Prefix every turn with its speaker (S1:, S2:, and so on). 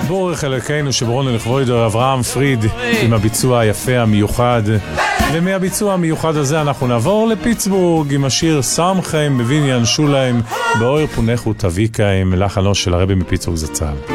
S1: בורך אלוקינו שברון לכבודו אברהם פריד עם הביצוע היפה המיוחד. ומהביצוע המיוחד הזה אנחנו נעבור לפיטסבורג עם השיר סמכם בבניין שוליים באויר פונך ותביקה עם לחנו של הרבי מפיטסבורג זצ"ל.